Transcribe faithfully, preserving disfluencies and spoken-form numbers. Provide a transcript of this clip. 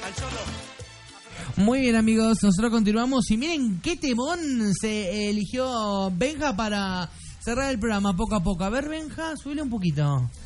Muy bien, amigos, nosotros continuamos y miren qué temón se eligió Benja para cerrar el programa poco a poco. A ver, Benja, subile un poquito.